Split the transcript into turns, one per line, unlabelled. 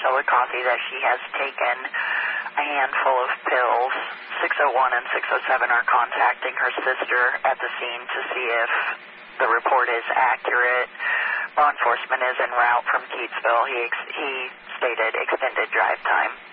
Chillicothe that she has taken a handful of pills. 601 and 607 are contacting her sister at the scene to see if the report is accurate. Law enforcement is en route from Keatsville. He stated extended drive time.